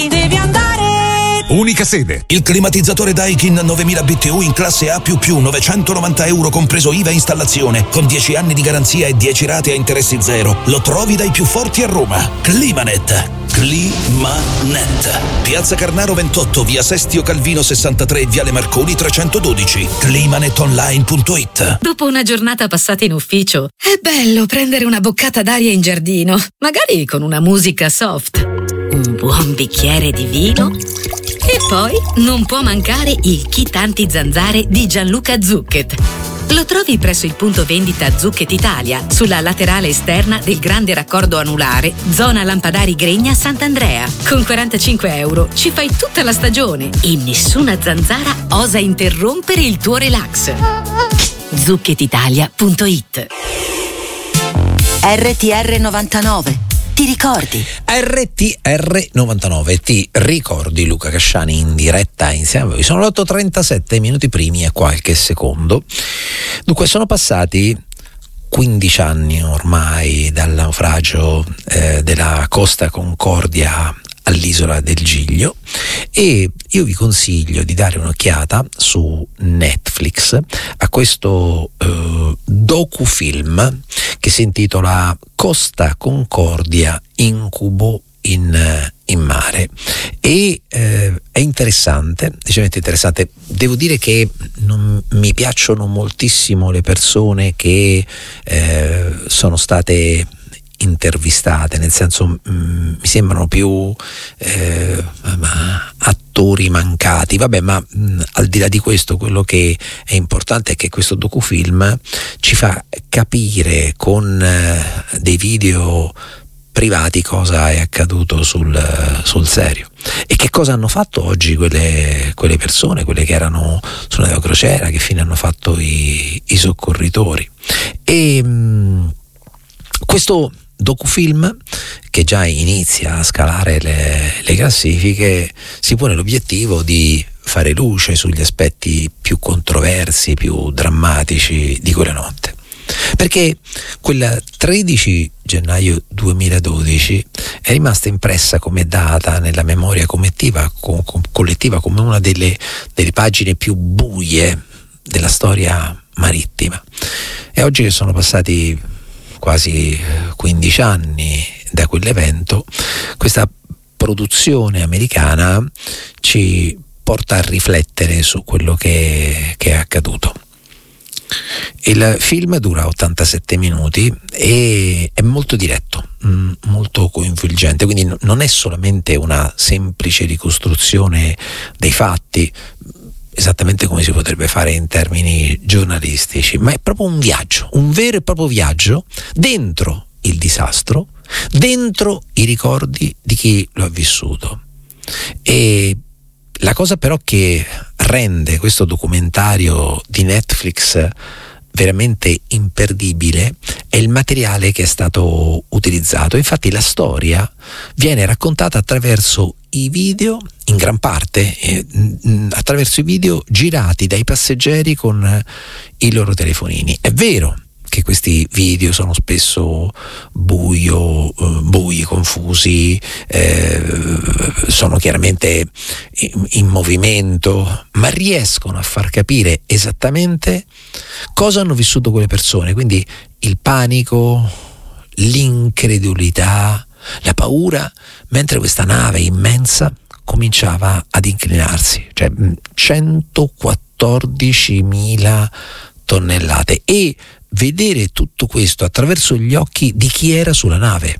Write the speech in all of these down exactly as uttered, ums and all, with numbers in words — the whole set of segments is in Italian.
Devi andare. Unica sede. Il climatizzatore Daikin novemila B T U in classe A più più, novecentonovanta euro compreso I V A installazione, con dieci anni di garanzia e dieci rate a interessi zero. Lo trovi dai più forti a Roma. Climanet. Climanet. Piazza Carnaro ventotto, via Sestio Calvino sessantatré, viale Marconi trecentododici. climanetonline punto it. Dopo una giornata passata in ufficio, è bello prendere una boccata d'aria in giardino, magari con una musica soft, un buon bicchiere di vino e poi non può mancare il kit anti-zanzare di Gianluca Zucchet. Lo trovi presso il punto vendita Zucchet Italia, sulla laterale esterna del grande raccordo anulare, zona Lampadari Gregna Sant'Andrea. Con quarantacinque euro ci fai tutta la stagione e nessuna zanzara osa interrompere il tuo relax. zucchet italia punto it. R T R novantanove. Ti ricordi? R T R novantanove, ti ricordi? Luca Casciani in diretta insieme a voi. Sono le otto e trentasette, minuti primi e qualche secondo. Dunque, sono passati quindici anni ormai dal naufragio eh, della Costa Concordia all'isola del Giglio e io vi consiglio di dare un'occhiata su Netflix a questo eh, docufilm che si intitola Costa Concordia, incubo in, in mare e eh, è interessante, decisamente interessante. Devo dire che non mi piacciono moltissimo le persone che eh, sono state intervistate, nel senso mh, mi sembrano più eh, attori mancati. Vabbè, ma mh, al di là di questo, quello che è importante è che questo docufilm ci fa capire con eh, dei video privati cosa è accaduto sul, sul serio e che cosa hanno fatto oggi quelle, quelle persone, quelle che erano sulla nave crociera, che fine hanno fatto i, i soccorritori. E mh, questo docufilm, che già inizia a scalare le, le classifiche, si pone l'obiettivo di fare luce sugli aspetti più controversi, più drammatici di quella notte. Perché quel tredici gennaio duemiladodici è rimasta impressa come data nella memoria collettiva, collettiva come una delle, delle pagine più buie della storia marittima. E oggi che sono passati quasi quindici anni da quell'evento, questa produzione americana ci porta a riflettere su quello che, che è accaduto. Il film dura ottantasette minuti e è molto diretto, molto coinvolgente, quindi non è solamente una semplice ricostruzione dei fatti, esattamente come si potrebbe fare in termini giornalistici, ma è proprio un viaggio, un vero e proprio viaggio dentro il disastro, dentro i ricordi di chi lo ha vissuto. E la cosa però che rende questo documentario di Netflix veramente imperdibile è il materiale che è stato utilizzato. Infatti la storia viene raccontata attraverso i video, in gran parte eh, attraverso i video girati dai passeggeri con i loro telefonini. È vero che questi video sono spesso buio, eh, bui, confusi, eh, sono chiaramente in, in movimento, ma riescono a far capire esattamente cosa hanno vissuto quelle persone, quindi il panico, l'incredulità, la paura, mentre questa nave immensa cominciava ad inclinarsi, cioè centoquattordicimila tonnellate, e vedere tutto questo attraverso gli occhi di chi era sulla nave.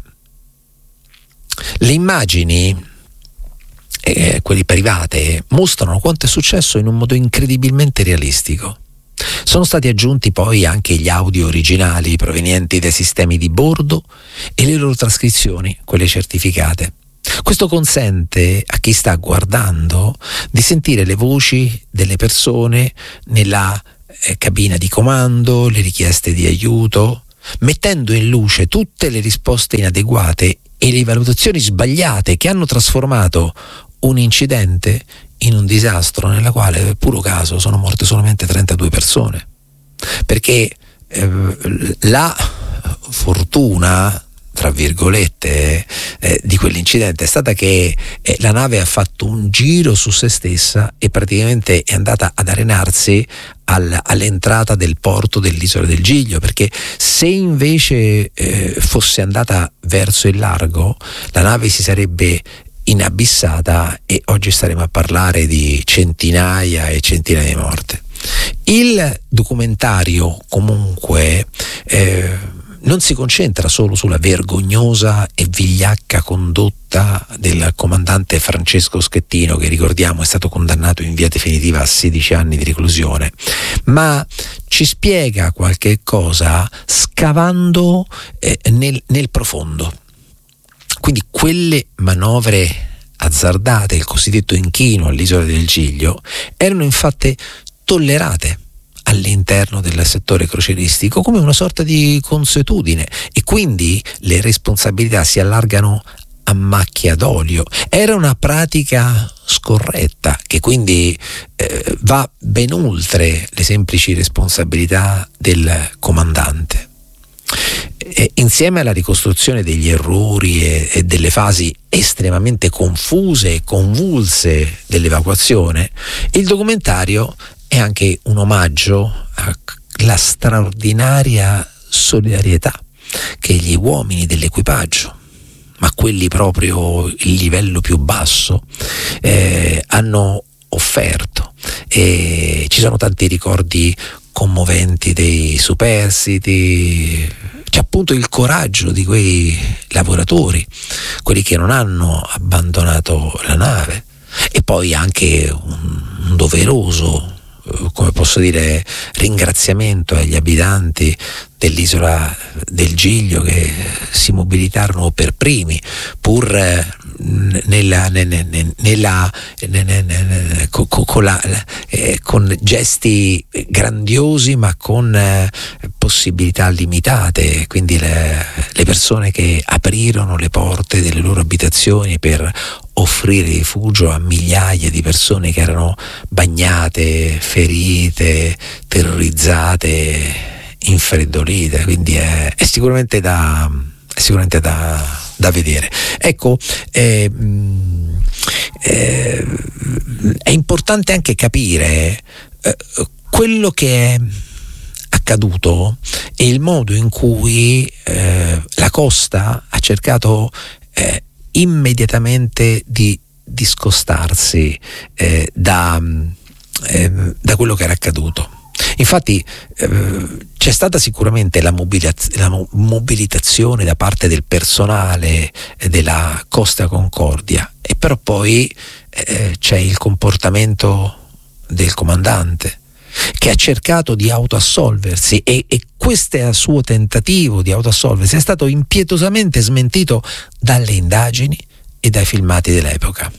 Le immagini, eh, quelle private, mostrano quanto è successo in un modo incredibilmente realistico. Sono stati aggiunti poi anche gli audio originali provenienti dai sistemi di bordo e le loro trascrizioni, quelle certificate. Questo consente a chi sta guardando di sentire le voci delle persone nella eh, cabina di comando, le richieste di aiuto, mettendo in luce tutte le risposte inadeguate e le valutazioni sbagliate che hanno trasformato un incidente in un disastro nella quale, per puro caso, sono morte solamente trentadue persone. Perché eh, la fortuna tra virgolette, eh, di quell'incidente è stata che eh, la nave ha fatto un giro su se stessa e praticamente è andata ad arenarsi al, all'entrata del porto dell'isola del Giglio, perché se invece eh, fosse andata verso il largo, la nave si sarebbe inabissata e oggi staremo a parlare di centinaia e centinaia di morte. Il documentario comunque eh, non si concentra solo sulla vergognosa e vigliacca condotta del comandante Francesco Schettino, che ricordiamo è stato condannato in via definitiva a sedici anni di reclusione, ma ci spiega qualche cosa scavando eh, nel, nel profondo. Quindi quelle manovre azzardate, il cosiddetto inchino all'isola del Giglio, erano infatti tollerate all'interno del settore crocieristico come una sorta di consuetudine, e quindi le responsabilità si allargano a macchia d'olio. Era una pratica scorretta che quindi eh, va ben oltre le semplici responsabilità del comandante. E insieme alla ricostruzione degli errori e, e delle fasi estremamente confuse e convulse dell'evacuazione, il documentario è anche un omaggio alla straordinaria solidarietà che gli uomini dell'equipaggio, ma quelli proprio il livello più basso, eh, hanno offerto. E ci sono tanti ricordi commoventi dei superstiti. C'è appunto il coraggio di quei lavoratori, quelli che non hanno abbandonato la nave, e poi anche un, un doveroso, come posso dire, ringraziamento agli abitanti dell'isola del Giglio che si mobilitarono per primi, pur nella, nella, nella, nella con, con, la, eh, con gesti grandiosi ma con eh, possibilità limitate, quindi le, le persone che aprirono le porte delle loro abitazioni per offrire rifugio a migliaia di persone che erano bagnate, ferite, terrorizzate, infreddolite. Quindi è, è sicuramente da è sicuramente da, da vedere. Ecco, eh, eh, è importante anche capire eh, quello che è accaduto e il modo in cui eh, la Costa ha cercato eh, immediatamente di discostarsi eh, da, eh, da quello che era accaduto. Infatti eh, c'è stata sicuramente la, mobilitaz- la mobilitazione da parte del personale della Costa Concordia, e però poi eh, c'è il comportamento del comandante, che ha cercato di autoassolversi, e, e questo suo tentativo di autoassolversi è stato impietosamente smentito dalle indagini e dai filmati dell'epoca.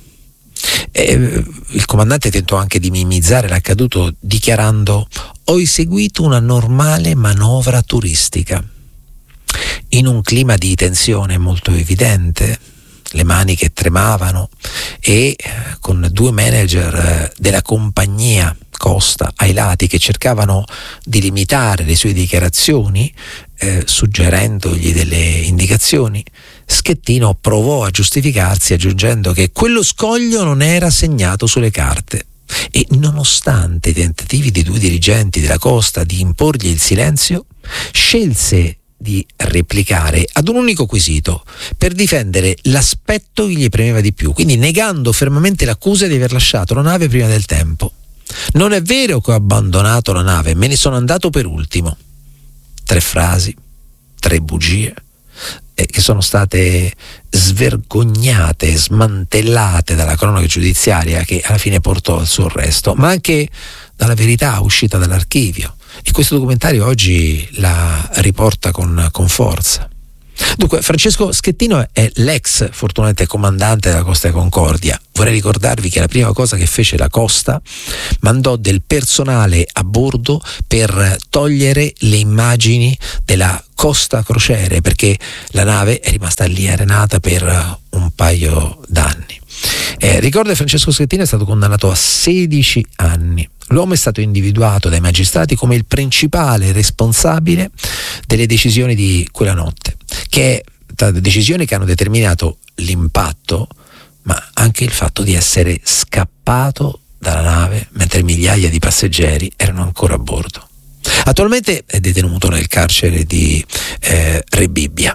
E il comandante tentò anche di minimizzare l'accaduto dichiarando: ho eseguito una normale manovra turistica. In un clima di tensione molto evidente, le mani che tremavano, e con due manager della compagnia Costa ai lati che cercavano di limitare le sue dichiarazioni, eh, suggerendogli delle indicazioni, Schettino provò a giustificarsi aggiungendo che quello scoglio non era segnato sulle carte, e nonostante i tentativi dei due dirigenti della Costa di imporgli il silenzio, scelse di replicare ad un unico quesito per difendere l'aspetto che gli premeva di più, quindi negando fermamente l'accusa di aver lasciato la nave prima del tempo. Non è vero che ho abbandonato la nave, me ne sono andato per ultimo. Tre frasi, tre bugie, eh, che sono state svergognate, smantellate dalla cronaca giudiziaria, che alla fine portò al suo arresto, ma anche dalla verità uscita dall'archivio. E questo documentario oggi la riporta con, con forza. Dunque, Francesco Schettino è l'ex, fortunatamente, comandante della Costa Concordia. Vorrei ricordarvi che la prima cosa che fece la Costa, mandò del personale a bordo per togliere le immagini della Costa Crociere, perché la nave è rimasta lì arenata per un paio d'anni. Eh, ricordo che Francesco Schettino è stato condannato a sedici anni. L'uomo è stato individuato dai magistrati come il principale responsabile delle decisioni di quella notte, che è scelta, decisioni che hanno determinato l'impatto, ma anche il fatto di essere scappato dalla nave mentre migliaia di passeggeri erano ancora a bordo. Attualmente è detenuto nel carcere di eh, Rebibbia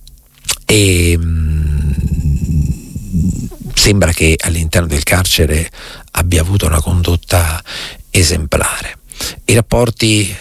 e mh, sembra che all'interno del carcere abbia avuto una condotta esemplare. I rapporti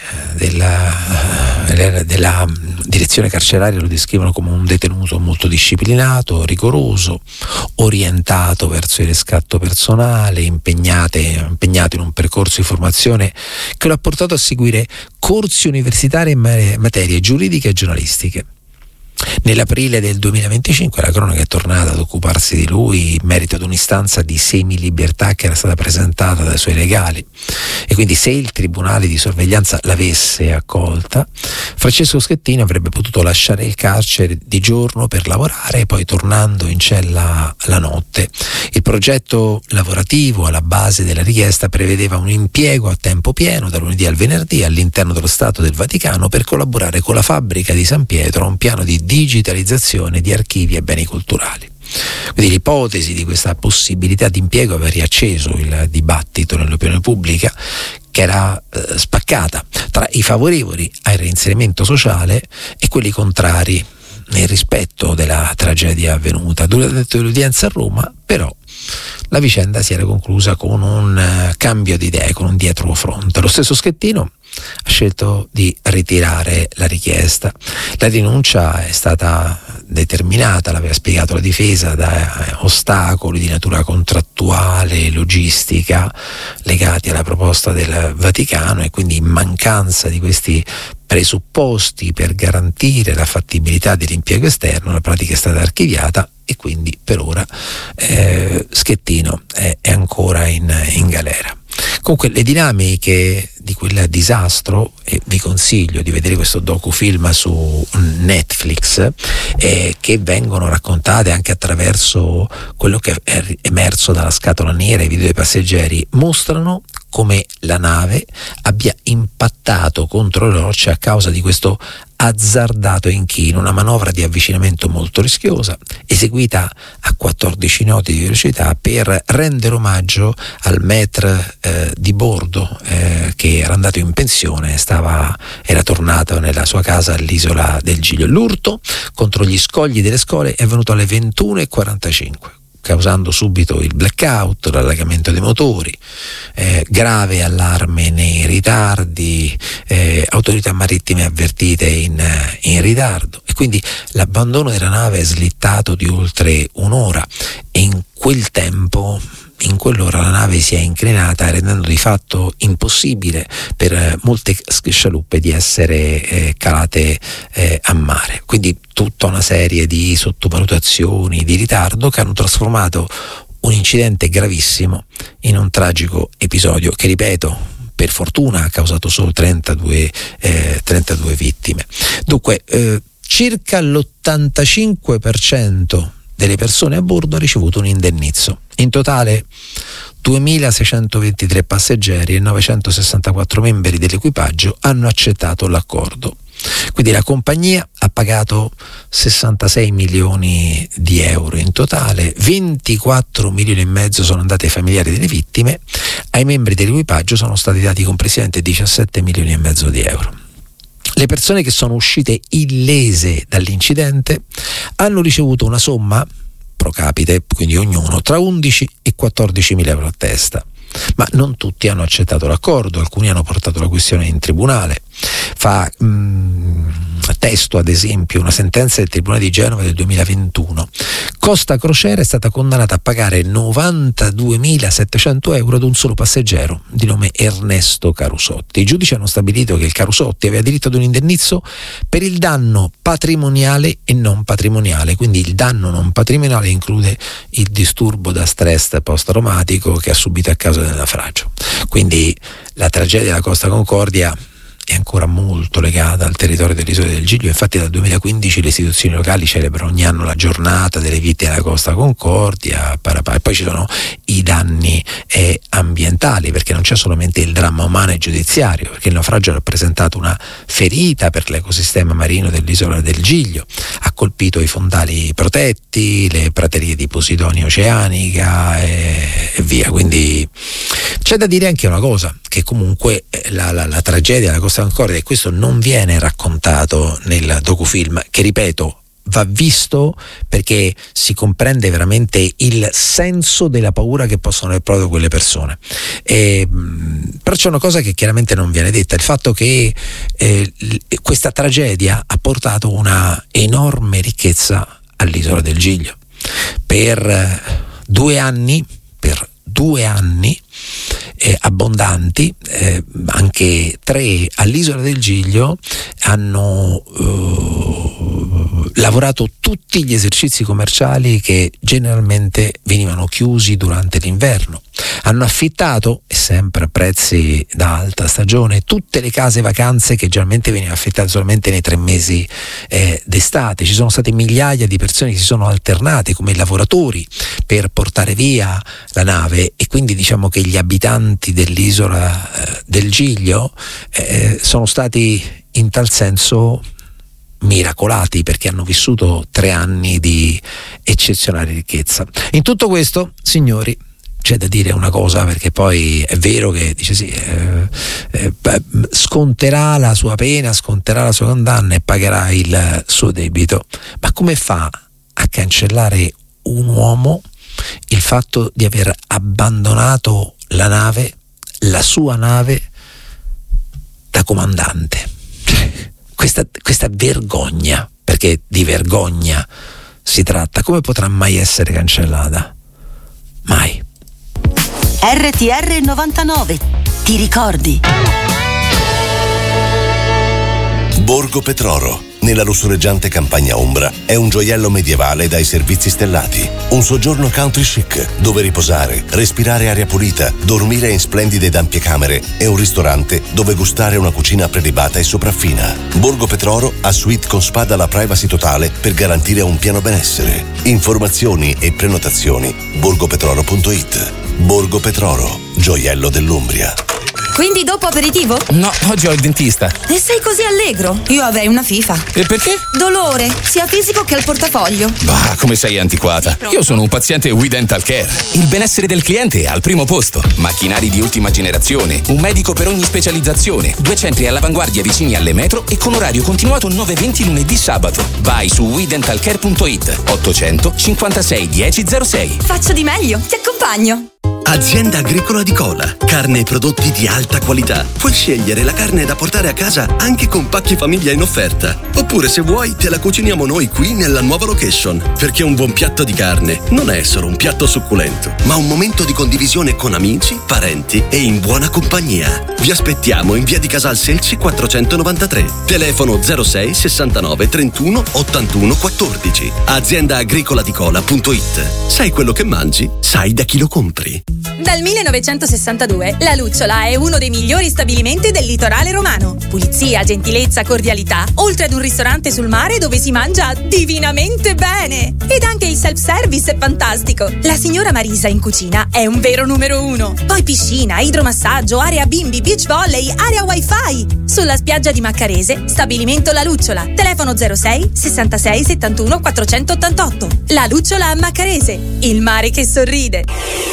della, della direzione carceraria lo descrivono come un detenuto molto disciplinato, rigoroso, orientato verso il riscatto personale, impegnato in un percorso di formazione che lo ha portato a seguire corsi universitari in materie giuridiche e giornalistiche. Nell'aprile del duemilaventicinque la cronaca è tornata ad occuparsi di lui in merito ad un'istanza di semilibertà che era stata presentata dai suoi legali, e quindi se il tribunale di sorveglianza l'avesse accolta, Francesco Schettino avrebbe potuto lasciare il carcere di giorno per lavorare e poi tornando in cella la notte. Il progetto lavorativo alla base della richiesta prevedeva un impiego a tempo pieno da lunedì al venerdì all'interno dello Stato del Vaticano per collaborare con la fabbrica di San Pietro a un piano di digitalizzazione di archivi e beni culturali. Quindi l'ipotesi di questa possibilità di impiego aveva riacceso il dibattito nell'opinione pubblica, che era eh, spaccata tra i favorevoli al reinserimento sociale e quelli contrari nel rispetto della tragedia avvenuta. Durante l'udienza a Roma, però, la vicenda si era conclusa con un uh, cambio di idee, con un dietrofront. Lo stesso Schettino ha scelto di ritirare la richiesta. La rinuncia è stata determinata, l'aveva spiegato la difesa, da ostacoli di natura contrattuale, logistica legati alla proposta del Vaticano, e quindi in mancanza di questi presupposti per garantire la fattibilità dell'impiego esterno la pratica è stata archiviata e quindi per ora eh, Schettino è, è ancora in, in galera. Comunque le dinamiche di quel disastro, e vi consiglio di vedere questo docufilm su Netflix, eh, che vengono raccontate anche attraverso quello che è emerso dalla scatola nera, i video dei passeggeri, mostrano come la nave abbia impattato contro le rocce a causa di questo azzardato inchino, una manovra di avvicinamento molto rischiosa, eseguita a quattordici nodi di velocità per rendere omaggio al maître eh, di bordo eh, che era andato in pensione, stava, era tornato nella sua casa all'isola del Giglio. L'urto contro gli scogli delle Scole è avvenuto alle ventuno e quarantacinque, causando subito il blackout, l'allagamento dei motori, eh, grave allarme nei ritardi, eh, autorità marittime avvertite in, in ritardo, e quindi l'abbandono della nave è slittato di oltre un'ora, e in quel tempo, in quell'ora la nave si è inclinata, rendendo di fatto impossibile per molte scialuppe di essere eh, calate eh, a mare. Quindi tutta una serie di sottovalutazioni, di ritardo, che hanno trasformato un incidente gravissimo in un tragico episodio che, ripeto, per fortuna ha causato solo trentadue, eh, trentadue vittime. Dunque eh, circa l'ottantacinque per cento delle persone a bordo ha ricevuto un indennizzo. In totale duemilaseicentoventitré passeggeri e novecentosessantaquattro membri dell'equipaggio hanno accettato l'accordo. Quindi la compagnia ha pagato sessantasei milioni di euro in totale, ventiquattro milioni e mezzo sono andati ai familiari delle vittime, ai membri dell'equipaggio sono stati dati complessivamente diciassette milioni e mezzo di euro. Le persone che sono uscite illese dall'incidente hanno ricevuto una somma pro capite, quindi ognuno, tra undici e quattordici mila euro a testa. Ma non tutti hanno accettato l'accordo, alcuni hanno portato la questione in tribunale. Fa mh, testo ad esempio una sentenza del Tribunale di Genova del duemilaventuno. Costa Crociera è stata condannata a pagare novantaduemilasettecento euro ad un solo passeggero di nome Ernesto Carusotti. I giudici hanno stabilito che il Carusotti aveva diritto ad un indennizzo per il danno patrimoniale e non patrimoniale, quindi il danno non patrimoniale include il disturbo da stress post-traumatico che ha subito a causa del naufragio. Quindi la tragedia della Costa Concordia è ancora molto legata al territorio dell'isola del Giglio. Infatti dal duemilaquindici le istituzioni locali celebrano ogni anno la giornata delle vittime della Costa Concordia, e poi ci sono i danni eh, ambientali, perché non c'è solamente il dramma umano e giudiziario, perché il naufragio ha rappresentato una ferita per l'ecosistema marino dell'isola del Giglio, ha colpito i fondali protetti, le praterie di Posidonia oceanica e, e via. Quindi c'è da dire anche una cosa, che comunque la, la, la tragedia della Costa Concordia, e questo non viene raccontato nel docufilm, che ripeto va visto perché si comprende veramente il senso della paura che possono avere proprio quelle persone. E, però c'è una cosa che chiaramente non viene detta, il fatto che eh, questa tragedia ha portato una enorme ricchezza all'isola del Giglio. Per due anni, per due anni eh, abbondanti, eh, anche tre all'isola del Giglio hanno eh, lavorato tutti gli esercizi commerciali che generalmente venivano chiusi durante l'inverno. Hanno affittato, e sempre a prezzi da alta stagione, tutte le case vacanze che generalmente venivano affittate solamente nei tre mesi eh, d'estate. Ci sono state migliaia di persone che si sono alternate come lavoratori per portare via la nave, e quindi diciamo che gli abitanti dell'isola eh, del Giglio eh, sono stati in tal senso miracolati, perché hanno vissuto tre anni di eccezionale ricchezza. In tutto questo, signori, c'è da dire una cosa, perché poi è vero che dice sì, eh, eh, sconterà la sua pena, sconterà la sua condanna e pagherà il suo debito, ma come fa a cancellare un uomo il fatto di aver abbandonato la nave, la sua nave, da comandante? Questa, questa vergogna, perché di vergogna si tratta, come potrà mai essere cancellata? Mai. R T R novantanove, ti ricordi? Borgo Petroro, nella lussureggiante campagna ombra, è un gioiello medievale dai servizi stellati. Un soggiorno country chic, dove riposare, respirare aria pulita, dormire in splendide ed ampie camere, e un ristorante dove gustare una cucina prelibata e sopraffina. Borgo Petroro ha suite con spa dalla privacy totale per garantire un pieno benessere. Informazioni e prenotazioni borgopetroro punto it. Borgo Petroro, gioiello dell'Umbria. Quindi dopo aperitivo? No, oggi ho il dentista. E sei così allegro? Io avrei una FIFA. E perché? Dolore, sia fisico che al portafoglio. Bah, come sei antiquata. Io sono un paziente We Dental Care. Il benessere del cliente è al primo posto. Macchinari di ultima generazione, un medico per ogni specializzazione, due centri all'avanguardia vicini alle metro e con orario continuato nove venti lunedì sabato. Vai su we dental care punto it. ottocento cinquantasei dieci zero sei. Faccio di meglio, ti accompagno. Azienda Agricola di Cola. Carne e prodotti di alta qualità. Puoi scegliere la carne da portare a casa anche con pacchi famiglia in offerta. Oppure, se vuoi, te la cuciniamo noi qui nella nuova location. Perché un buon piatto di carne non è solo un piatto succulento, ma un momento di condivisione con amici, parenti e in buona compagnia. Vi aspettiamo in via di Casal Selci quattrocentonovantatré. Telefono zero sei sessantanove trentuno ottantuno quattordici. azienda agricola di cola punto it. Sai quello che mangi? Sai da chi lo compri. Dal millenovecentosessantadue La Lucciola è uno dei migliori stabilimenti del litorale romano. Pulizia, gentilezza, cordialità, oltre ad un ristorante sul mare dove si mangia divinamente bene. Ed anche il self-service è fantastico. La signora Marisa in cucina è un vero numero uno. Poi piscina, idromassaggio, area bimbi, beach volley, area wifi. Sulla spiaggia di Maccarese, stabilimento La Lucciola. Telefono zero sei sessantasei settantuno quattrocentottantotto. La Lucciola a Maccarese, il mare che sorride.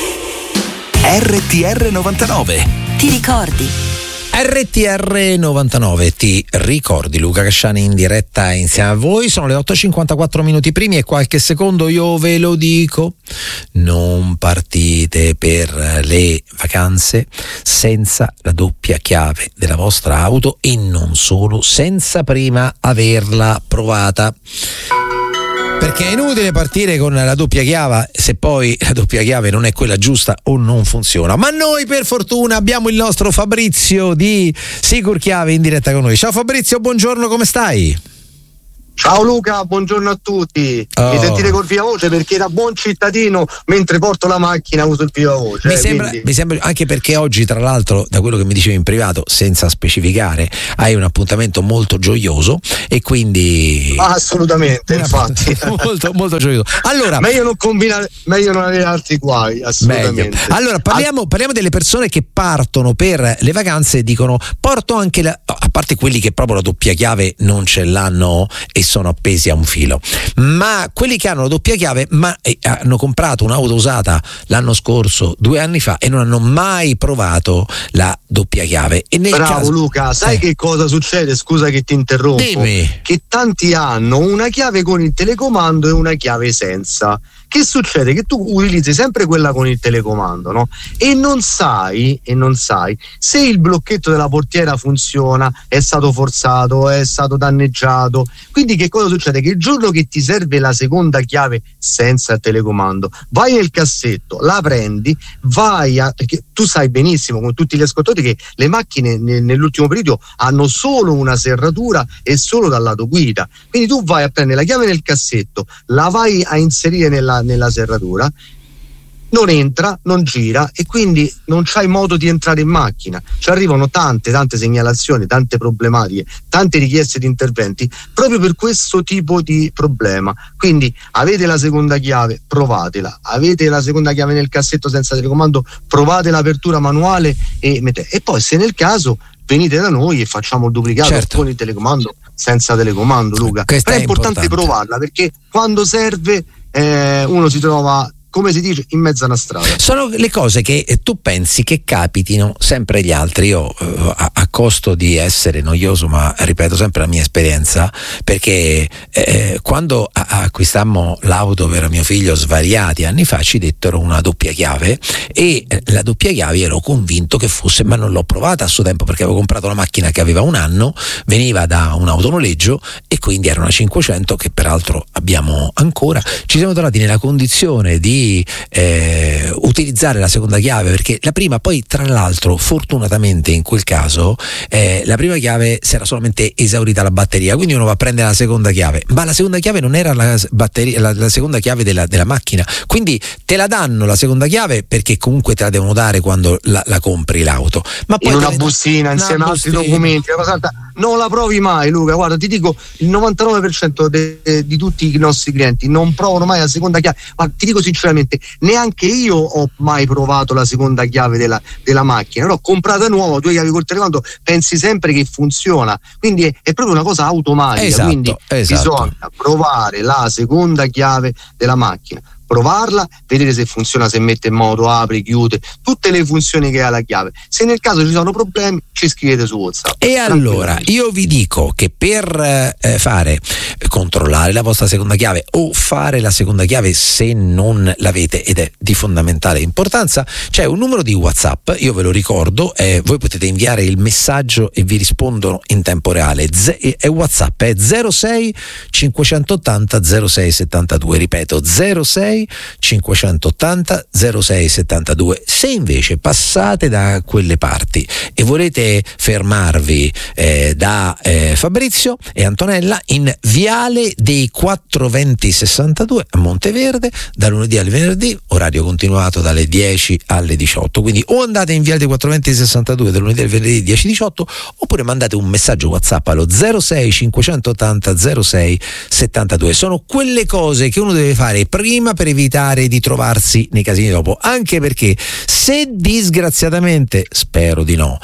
R T R novantanove. Ti ricordi? R T R novantanove, ti ricordi? Luca Casciani in diretta insieme a voi. Sono le otto e cinquantaquattro minuti primi e qualche secondo, io ve lo dico: non partite per le vacanze senza la doppia chiave della vostra auto, e non solo, senza prima averla provata. Perché è inutile partire con la doppia chiave se poi la doppia chiave non è quella giusta o non funziona. Ma noi per fortuna abbiamo il nostro Fabrizio di Sicurchiave in diretta con noi. Ciao Fabrizio, buongiorno, come stai? Ciao Luca, buongiorno a tutti. Oh. Mi sentite col viva voce perché da buon cittadino mentre porto la macchina uso il viva voce. Mi, eh, sembra, quindi... mi sembra anche perché oggi, tra l'altro, da quello che mi dicevi in privato, senza specificare, hai un appuntamento molto gioioso e quindi ah, assolutamente, infatti. molto, molto gioioso. Allora, meglio non combinare, meglio non avere altri guai, assolutamente. Meglio. Allora parliamo, parliamo delle persone che partono per le vacanze e dicono porto anche la, a parte quelli che proprio la doppia chiave non ce l'hanno e sono appesi a un filo, ma quelli che hanno la doppia chiave ma eh, hanno comprato un'auto usata l'anno scorso, due anni fa, e non hanno mai provato la doppia chiave. E nel Bravo caso... Luca, sai eh. che cosa succede? Scusa che ti interrompo. Dimmi. Che tanti hanno una chiave con il telecomando e una chiave senza. Che succede? Che tu utilizzi sempre quella con il telecomando, no? E non sai, e non sai se il blocchetto della portiera funziona, è stato forzato, è stato danneggiato. Quindi che cosa succede? Che il giorno che ti serve la seconda chiave senza telecomando, vai nel cassetto, la prendi, vai a... perché tu sai benissimo, con tutti gli ascoltatori, che le macchine ne, nell'ultimo periodo hanno solo una serratura e solo dal lato guida. Quindi tu vai a prendere la chiave nel cassetto, la vai a inserire nella nella serratura, non entra, non gira e quindi non c'hai modo di entrare in macchina. Ci arrivano tante tante segnalazioni, tante problematiche, tante richieste di interventi proprio per questo tipo di problema. Quindi avete la seconda chiave, provatela. Avete la seconda chiave nel cassetto senza telecomando, provate l'apertura manuale e mettete. E poi se nel caso venite da noi e facciamo il duplicato, certo, con il telecomando, senza telecomando, Luca. Questa Però è è importante, importante provarla, perché quando serve eh, uno si trova, come si dice, in mezzo a una strada. Sono le cose che eh, tu pensi che capitino sempre agli altri. Io eh, a, a costo di essere noioso, ma ripeto sempre la mia esperienza, perché eh, quando a, acquistammo l'auto per mio figlio svariati anni fa ci dettero una doppia chiave e eh, la doppia chiave ero convinto che fosse, ma non l'ho provata a suo tempo perché avevo comprato una macchina che aveva un anno, veniva da un autonoleggio e quindi era una cinquecento che peraltro abbiamo ancora. Ci siamo trovati nella condizione di Eh, utilizzare la seconda chiave perché la prima, poi tra l'altro fortunatamente in quel caso eh, la prima chiave si era solamente esaurita la batteria, quindi uno va a prendere la seconda chiave, ma la seconda chiave non era la batteria, la, la seconda chiave della, della macchina, quindi te la danno la seconda chiave perché comunque te la devono dare quando la, la compri l'auto, ma poi in una bustina insieme a altri documenti, una cosa, non la provi mai, Luca. Guarda, ti dico, il novantanove per cento de, de, di tutti i nostri clienti non provano mai la seconda chiave. Ma ti dico sinceramente, neanche io ho mai provato la seconda chiave della, della macchina, però comprata nuova, due chiavi col telecomando, pensi sempre che funziona, quindi è, è proprio una cosa automatica. Esatto, quindi esatto. Bisogna provare la seconda chiave della macchina, provarla, vedere se funziona, se mette in moto, apri, chiude, tutte le funzioni che ha la chiave. Se nel caso ci sono problemi ci scrivete su WhatsApp. E allora io vi dico che per eh, fare controllare la vostra seconda chiave o fare la seconda chiave se non l'avete, ed è di fondamentale importanza, c'è un numero di WhatsApp, io ve lo ricordo, eh, voi potete inviare il messaggio e vi rispondono in tempo reale. Z- è WhatsApp, è zero sei cinquecentottanta zero sei settantadue, ripeto zero sei cinquecentottanta zero sei settantadue. Se invece passate da quelle parti e volete fermarvi eh, da eh, Fabrizio e Antonella in Viale dei quattro venti sessantadue a Monteverde, da lunedì al venerdì, orario continuato dalle dieci alle diciotto, quindi o andate in Viale dei quattro venti sessantadue da lunedì al venerdì dieci diciotto oppure mandate un messaggio WhatsApp allo zero sei cinquecentottanta zero sei settantadue. Sono quelle cose che uno deve fare prima per evitare di trovarsi nei casini dopo, anche perché se disgraziatamente, spero di no,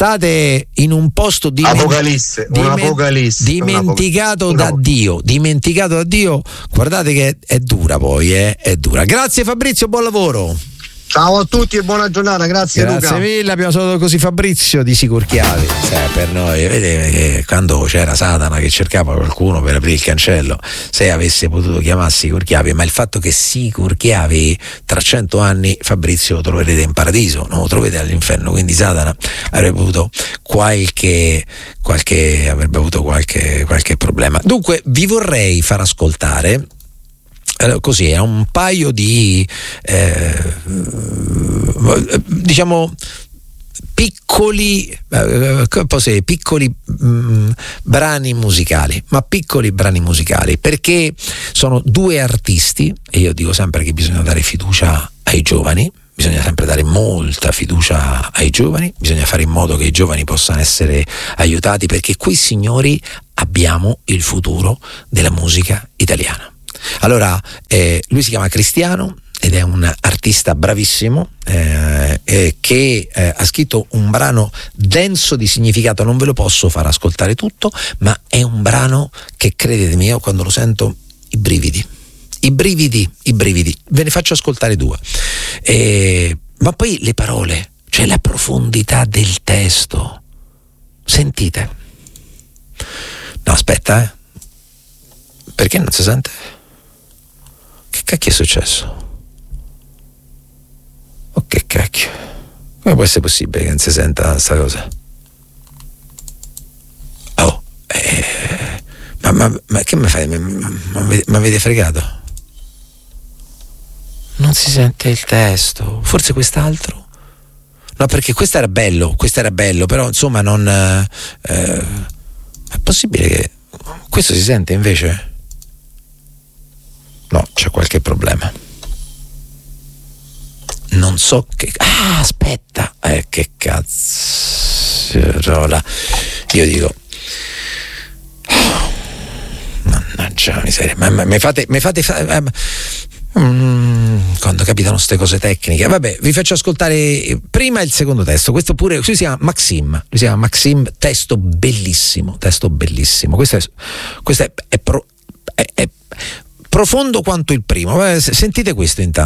state in un posto di Apocalisse, diment- un'apocalisse, dimenticato un'apocalisse. da Dio, dimenticato da Dio, guardate che è dura poi, eh? È dura. Grazie Fabrizio, buon lavoro. Ciao a tutti e buona giornata, grazie, grazie Luca. mille, abbiamo salutato così Fabrizio di Sicurchiavi. Cioè, per noi, vedete che quando c'era Satana che cercava qualcuno per aprire il cancello, se avesse potuto chiamarsi Sicurchiavi, ma il fatto che Sicurchiavi tra cento anni Fabrizio lo troverete in paradiso, non lo troverete all'inferno, quindi Satana avrebbe avuto qualche, qualche avrebbe avuto qualche, qualche problema. Dunque vi vorrei far ascoltare Allora, così è un paio di eh, diciamo piccoli eh, così, piccoli mh, brani musicali, ma piccoli brani musicali, perché sono due artisti, e io dico sempre che bisogna dare fiducia ai giovani, bisogna sempre dare molta fiducia ai giovani, bisogna fare in modo che i giovani possano essere aiutati, perché quei signori abbiamo il futuro della musica italiana. Allora, eh, lui si chiama Cristiano ed è un artista bravissimo eh, eh, che eh, ha scritto un brano denso di significato. Non ve lo posso far ascoltare tutto, ma è un brano che, credetemi, io quando lo sento i brividi i brividi i brividi ve ne faccio ascoltare due, eh, ma poi le parole, cioè la profondità del testo, sentite. No, aspetta, eh perché non si sente? Che cacchio è successo? Oh, che cacchio, come può essere possibile che non si senta sta cosa? Oh, eh, ma, ma, ma che mi fai? Mi avete fregato? Non si sente il testo, forse quest'altro? No, perché questo era bello, questo era bello, però insomma non... Eh, è possibile che questo si sente invece? No, c'è qualche problema. Non so che... Ah, aspetta! Eh, che cazzo... Io dico... Oh, mannaggia la miseria. Ma mi fate... Mi fate fa... Mm, quando capitano queste cose tecniche. Vabbè, vi faccio ascoltare prima il secondo testo. Questo pure, lui si chiama Maxim. Lui si chiama Maxim, testo bellissimo, testo bellissimo. Questo è, questo è, è, pro, è, è profondo quanto il primo. Sentite questo intanto.